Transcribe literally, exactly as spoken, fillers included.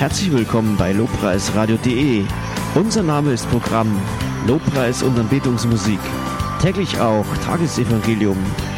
Herzlich willkommen bei lobpreisradio punkt de. Unser Name ist Programm Lobpreis und Anbetungsmusik. Täglich auch Tagesevangelium